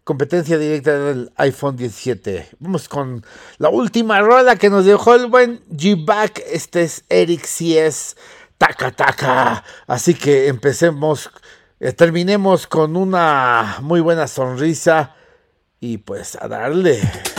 competencia directa del iPhone 17. Vamos con la última rola que nos dejó el buen G-Back. Este es Eric CS Taka Taka. Así que terminemos con una muy buena sonrisa y pues a darle.